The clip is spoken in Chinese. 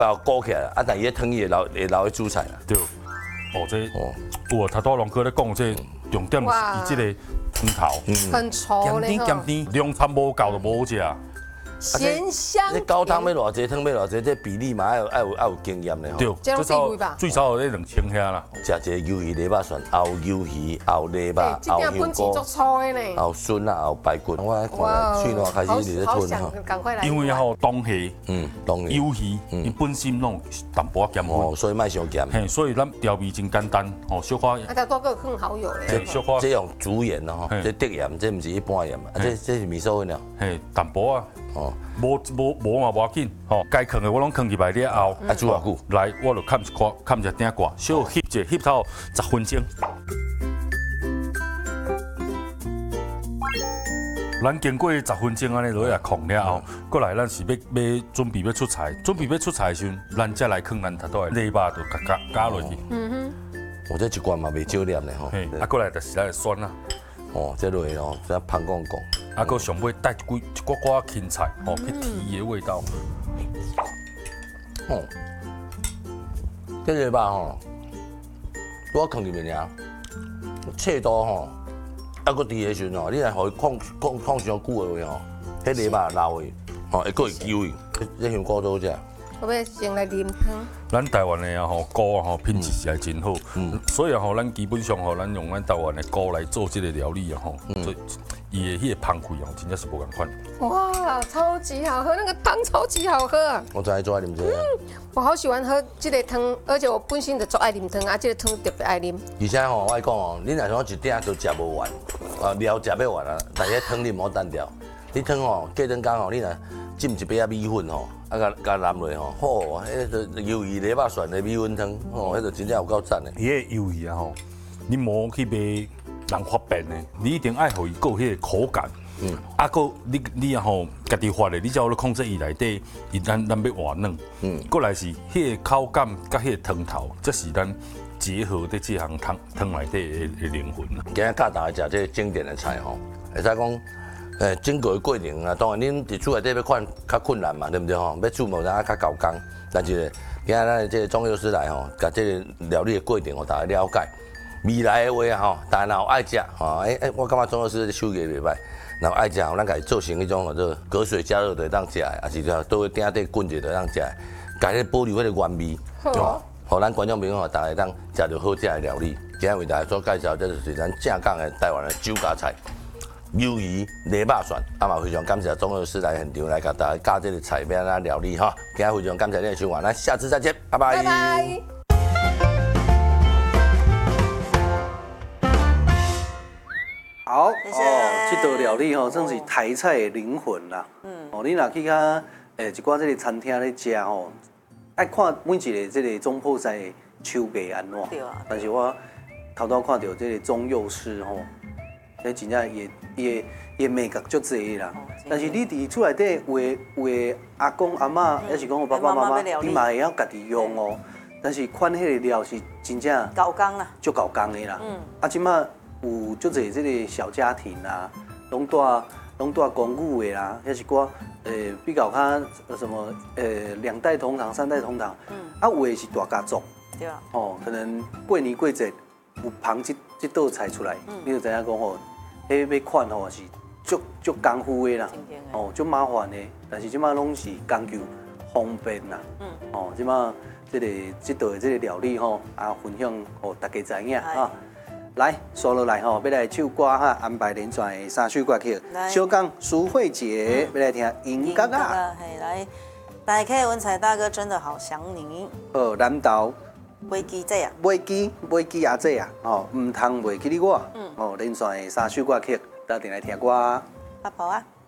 把勾起来，啊，但伊咧汤伊会留去煮菜啦。 对，有啊，头拄龙哥咧讲这重点是伊这个汤头， 很稠嘞咸甜，量差无够就无食。 咸香。 这高汤要偌济，汤要偌济，这比例嘛要有经验的吼。 对，最少有2千遐啦。 食一个鱿鱼泥巴蒜，后鱿鱼，后泥巴，后香菇，后笋啊，后排骨。我看喙烂开始伫咧吞吼。 因为吼东西， 当然。 鱿鱼，伊本身拢淡薄仔咸哦，所以卖伤咸。 嘿，所以咱调味真简单，吼，小可。 啊，再多个更好有嘞。 小可。 这用主盐咯吼，这滴盐，这毋是一般盐啊，这是味噌粉了。 嘿，淡薄啊。哦，无嘛无要紧，吼，该放的我拢放入来了后， 啊煮偌久？ 来，我就砍一鼎挂，小翕者翕到10分钟。咱经过10分钟安尼落来控了后，过来咱是要准备要出菜，准备要出菜的时阵，咱才来放咱头拄的泥巴，就加落去。 我这一罐嘛袂少粒嘞吼。 啊，过来就是咱的蒜啦。 哦，这落去哦，这香讲。 啊，搁上尾带一寡寡芹菜，吼，去提伊的味道。 哦，这个吧吼，我放入面尔，切刀吼，啊，搁伫个时阵吼，你来互伊放上久的话吼，迄泥巴流去，吼，会搁会揪伊，这香菇都好食。 我要先来啉汤。 咱台湾的啊吼菇啊吼品质是还真好，所以吼咱基本上吼咱用咱台湾的菇来做这个料理啊吼，所以伊的迄个香气哦真正是无共款。 哇，超级好喝，那个汤超级好喝。 我最爱做爱啉这个。 我好喜欢喝这个汤，而且我本身就最爱啉汤啊，这个汤特别爱啉。 而且吼，我讲哦，你若像一鼎都食无完，啊料食要完啊，但是汤你唔好单调，你汤吼过顿工吼，你若浸一杯啊米粉吼。啊，甲淋落吼，好，迄个鱿鱼泥巴蒜的米粉汤，吼，迄个真正有够赞的。 伊个鱿鱼啊吼，你莫去买人发便的，你一定爱互伊有迄个口感。啊，搁你啊吼，家己发的，你才有咧控制伊内底，咱要活嫩。过来是迄个口感甲迄个汤头，这是咱结合的这项汤内底的灵魂啊。 今日教大家食这经典的菜吼，会使讲。整个过程啊，当然恁伫厝内底要看较困难嘛，对不对吼？要煮无咱较搞工，但是今仔咱这个庄药师来吼，甲这个料理的过程，互大家了解。未来的话啊吼，大家若有爱食吼，我感觉庄药师的手艺袂歹。若有爱食吼，咱家己做成迄种叫做隔水加热的当食的，也是叫倒去鼎底滚者的当食的，家己保留迄个原味，吼，互咱观众朋友大家当食到好食的料理。今日为大家所介绍，这就是咱正港的台湾的酒家菜。鱿鱼泥巴蒜，啊嘛非常感谢庄药师来现场来甲大家教这个菜要安怎料理哈。今日非常感谢你的收看，咱下次再见，拜拜。 拜拜。 好这道料理吼，算是台菜的灵魂啦。你若去一寡这个餐厅咧食吼，爱看每一个这个中破菜手艺安怎。对啊。但是我头拄看到这个庄药师吼。真正也美感足济啦，但是你伫厝内底为阿公阿嬷，还是讲我爸爸妈妈，你嘛会晓家己用哦。但是款迄个料是真正搞工啦， 足搞工的啦。即摆有足济这个小家庭啊，拢带公寓的啦，还是寡比较较什么2代同堂、3代同堂，有的是大家族，对啊，可能过年过节有捧这道菜出来，你就知影讲吼。迄要款吼是足功夫的啦，足麻烦的，但是即摆拢是讲究方便啦。即摆这道的这个料理吼，分享互大家知影啊。来，刷落来吼，要来唱歌哈，安排连串的3首歌曲。小刚苏慧杰要来听《银角啊》。 嘿，来，大K文采大哥真的好想你。 南投。 袂记这啊， 袂记阿姐啊，唔通袂记你我。连串的3首歌曲，到底来听歌。 阿婆啊。